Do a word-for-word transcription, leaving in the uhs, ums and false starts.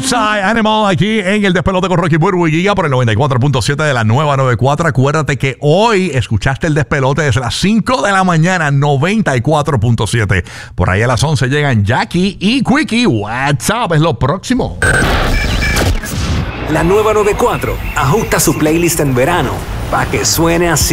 Psy Animal aquí en el Despelote con Rocky Burbu y Giga por el noventa y cuatro punto siete de la nueva noventa y cuatro. Acuérdate que hoy escuchaste el Despelote desde las cinco de la mañana, noventa y cuatro punto siete. Por ahí a las once llegan Jackie y Quickie. WhatsApp es lo próximo. La nueva noventa y cuatro ajusta su playlist en verano para que suene así.